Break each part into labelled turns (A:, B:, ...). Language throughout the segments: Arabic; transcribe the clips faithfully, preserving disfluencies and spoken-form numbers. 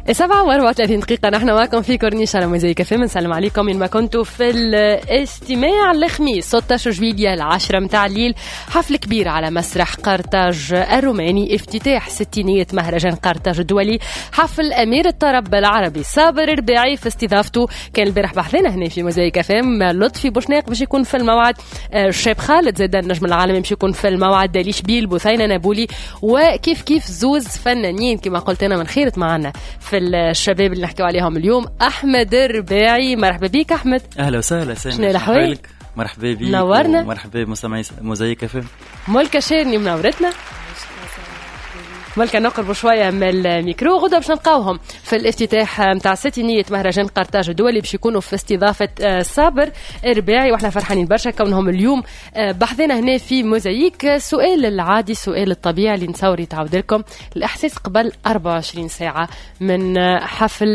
A: سبعة وأربعة وثلاثين دقيقة نحن معكم في كورنيش على موزايك كافيه. بنسلم عليكم من ما كنتوا في الاستماع الخميس ستة عشر جويلية العشرة متاع الليل. حفل كبير على مسرح قرطاج الروماني، افتتاح ستينية مهرجان قرطاج الدولي. حفل أمير الطرب العربي صابر رباعي في استضافته كان البارح بحثنا هنا في موزايك كافيه. لطفي بوشناق باش يكون في الموعد، الشاب خالد زيد النجم العالمي باش يكون في الموعد، داليش بيل بوثينة نابولي، وكيف كيف زوز فنانين كما قلت أنا من خيرت معنا في الشباب اللي نحكيو عليهم اليوم. أحمد رباعي، مرحبا بيك أحمد.
B: أهلا وسهلا سامي،
A: شنو الأحوال؟
B: مرحبا بيك،
A: منورنا.
B: مرحبا بمستمعي موزايك كافيه.
A: ملكة شيرني منورتنا. ملكة نقربوا شوية من الميكرو. غدا باش نلقاوهم في الافتتاح متاع ستينية مهرجان قرطاج الدولي، باش يكونوا في استضافة صابر رباعي، واحنا فرحانين برشا كونهم اليوم بحثنا هنا في موزايك. سؤال العادي، سؤال الطبيعي اللي نتصور يتعود لكم، الإحساس قبل أربعة وعشرين ساعة من حفل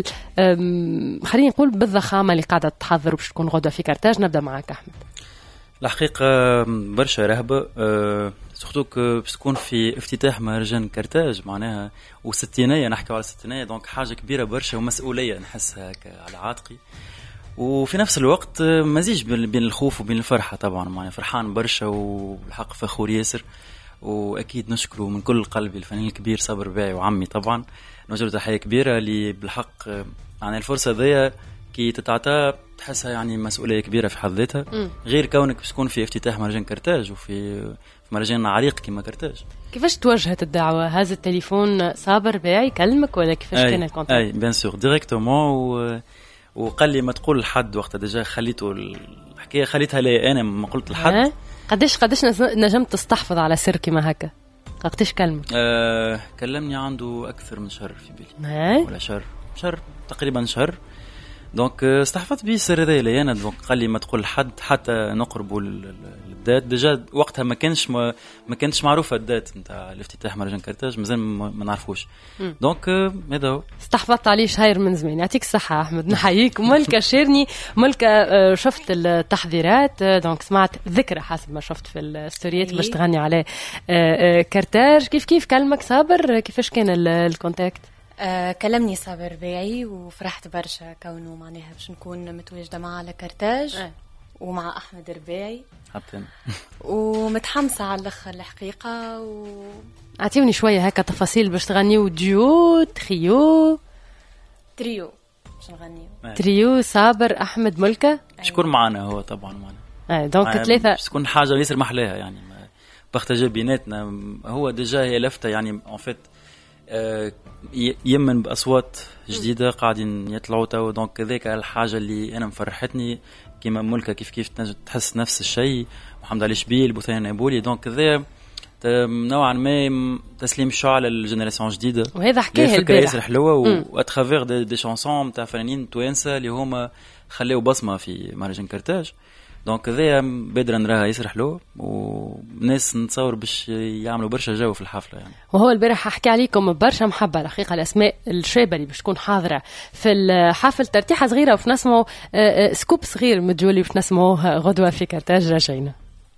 A: خلينا نقول بالضخامة اللي قاعدة تحضر باش تكون غدا في قرطاج. نبدأ معك أحمد.
B: الحقيقة برشا رهبة، أه سورتوك باش تكون في افتتاح مهرجان قرطاج معناها وستينية، نحكي على ستينية، دونك حاجة كبيرة برشا ومسؤولية نحسها على عاتقي، وفي نفس الوقت مزيج بين الخوف وبين الفرحة. طبعا معناها فرحان برشا والحق فخور ياسر، وأكيد نشكره من كل قلبي الفنان الكبير صابر رباعي وعمي طبعا، نوجه تحية كبيرة اللي بالحق يعني الفرصة ذي كي تتعطى تحسها يعني مسؤولية كبيرة في حد ذاتها، غير كونك باش تكون في افتتاح مهرجان قرطاج وفي في مهرجان عريق كما قرطاج. كيفاش
A: توجهت الدعوة؟ هذا التليفون صابر رباعي كلمك ولا كيفاش كان الكونتاكت؟
B: اي بيان سور ديريكتومون، و... وقال لي ما تقول لحد وقتها ديجا خليته الحكاية خليتها لي انا، ما قلت لحد.
A: أه؟ قداش قداش نجمت تستحفظ على سر كما هكا؟ قداش كلمك؟
B: أه كلمني عنده أكثر من شهر في بالي.
A: أه؟
B: ولا شهر شهر تقريبا شهر، دونك استحفظت بيه السر هذا لي انا. دونك قال لي ما تقول لحد حتى نقربوا الدات. ديجا وقتها ما كانش ما, ما كانتش معروفه الدات نتاع الافتتاح مهرجان قرطاج، مازال ما, ما نعرفوش. دونك هذا هو، استحفظت
A: عليه شهير من زمان. يعطيك الصحه احمد، نحييك. ملكه شيرني، ملكه شفت التحضيرات، دونك سمعت ذكرى حسب ما شفت في الستوريات باش تغني عليه قرطاج. كيف كيف كلمك صابر؟ كيفاش كان الكونتاكت؟
C: آه كلمني صابر رباعي وفرحت برشا كونه معناها باش نكون متواجدة معه على قرطاج آه. ومع أحمد رباعي
B: حتى
C: ومتحمسة على الأخر الحقيقة. و...
A: أعطيوني شوية هكا تفاصيل باش تغنيو ديو تريو
C: تريو باش نغنيو
B: آه.
A: تريو صابر أحمد ملكة
B: شكون معنا هو طبعا معنا
A: آه. دونك ثلاثة
B: باش تكون حاجة اللي يصير محلاها يعني بختجة بيناتنا. هو ديجا هي لفتة يعني en fait أه يمن بأصوات جديدة قاعدين يطلعوا تو، دونك ذاك الحاجة اللي أنا مفرحتني كما ملكة كيف كيف تحس نفس الشيء، محمد علي شبيل بوثينة نابولي، دونك ذا نوعا ما تسليم شعلة للجنراسيون جديدة.
A: وهذا حكاية البارح
B: ياسر حلوة وأتخافير دي, دي شانسون تاع فنانين توانسة اللي هما خليوا بصمة في مهرجان قرطاج، دونك ذا بدرا نراها ياسر حلو وناس نتصور باش يعملوا برشا جو في الحفله يعني.
A: وهو البارح حكي عليكم برشا محبه الحقيقه الاسماء الشابه اللي باش تكون حاضره في الحفل، ترتيحه صغيره وفي نسمعوا سكوب صغير متجولي باش نسمعوه غدوه في قرطاج. رجعنا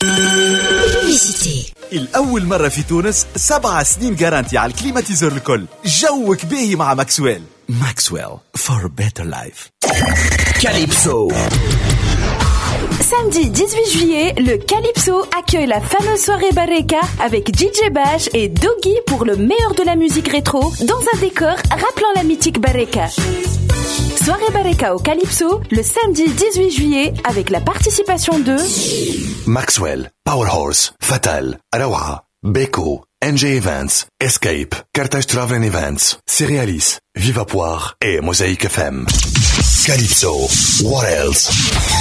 D: الأول مرة في تونس سبع سنين جارانتي على الكليماتيزور الكل. جوك باهي مع ماكسويل. ماكسويل for better life.
E: Calypso.
F: Samedi dix-huit juillet, le Calypso accueille la fameuse soirée Bareka avec D J Bash et Doggy pour le meilleur de la musique rétro dans un décor rappelant la mythique Bareka. Soirée Bareka au Calypso le samedi dix-huit juillet avec la participation de
E: Maxwell, Powerhorse, Fatal, Arawa, Beko, N J Events, Escape, Carthage Travel Events, Cerealis, Viva Poire et Mosaïque F M. Calypso, what else?